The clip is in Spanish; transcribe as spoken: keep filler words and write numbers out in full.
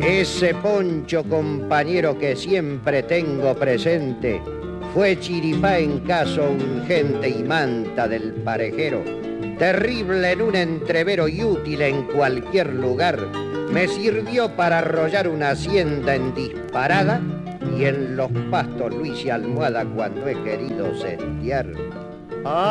Ese poncho, compañero, que siempre tengo presente, fue chiripá en caso urgente y manta del parejero. Terrible en un entrevero y útil en cualquier lugar, me sirvió para arrollar una hacienda en disparada y en los pastos lo hice almohada cuando he querido setear.